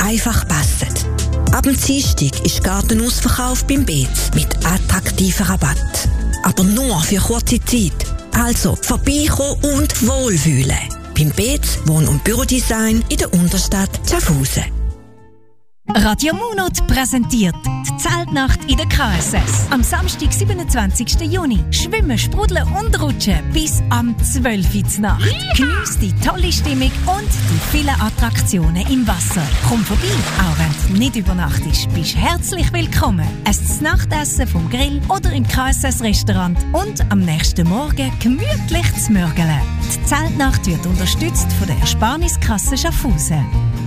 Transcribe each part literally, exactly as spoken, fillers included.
einfach passen. Ab dem Dienstag ist Gartenausverkauf beim Beetz mit attraktiven Rabatt. Aber nur für kurze Zeit. Also vorbeikommen und wohlfühlen. Beim Beetz Wohn- und Bürodesign in der Unterstadt Schaffhausen. Radio Munot präsentiert die Zeltnacht in der K S S. Am Samstag, siebenundzwanzigsten Juni. Schwimmen, sprudeln und rutschen bis am zwölften Uhr Nacht. Geniess die tolle Stimmung und die vielen Attraktionen im Wasser. Komm vorbei, auch wenn du nicht übernachtest. Bist herzlich willkommen. Ein Nachtessen vom Grill oder im K S S-Restaurant und am nächsten Morgen gemütlich zu mörgeln. Die Zeltnacht wird unterstützt von der Ersparniskasse Schaffhausen.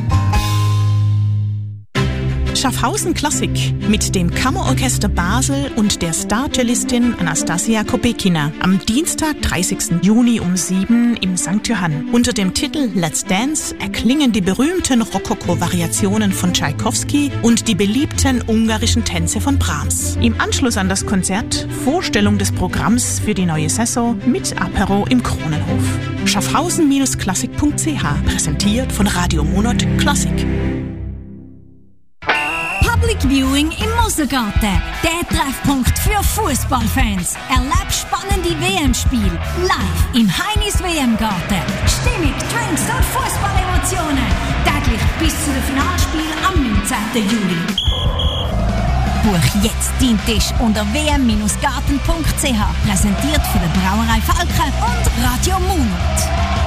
Schaffhausen Klassik mit dem Kammerorchester Basel und der Star-Cellistin Anastasia Kopekina am Dienstag, dreißigsten Juni um sieben im Sankt Johann. Unter dem Titel Let's Dance erklingen die berühmten Rokoko-Variationen von Tschaikowski und die beliebten ungarischen Tänze von Brahms. Im Anschluss an das Konzert Vorstellung des Programms für die neue Saison mit Apero im Kronenhof. Schaffhausen Klassik punkt c h, präsentiert von Radio Munot Klassik. Public Viewing im Mosergarten. Der Treffpunkt für Fußballfans. Erleb spannende W M-Spiele live im Heinis W M-Garten. Stimmung, Drinks und Fußballemotionen. Täglich bis zu den Finalspielen am neunzehnten Juli. Buch jetzt deinen Tisch unter w m Garten punkt c h. Präsentiert von der Brauerei Falke und Radio Munot.